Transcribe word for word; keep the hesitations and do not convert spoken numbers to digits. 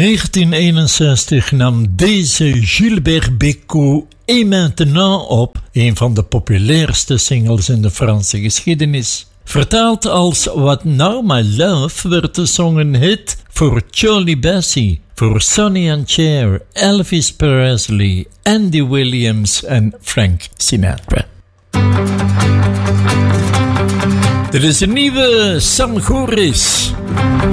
negentien eenenzestig nam deze Gilbert Bécaud Et Maintenant op, een van de populairste singles in de Franse geschiedenis. Vertaald als What Now My Love werd de song een hit voor Charlie Bassey, voor Sonny and Cher, Elvis Presley, Andy Williams en Frank Sinatra. Dit is een nieuwe Sam Goris.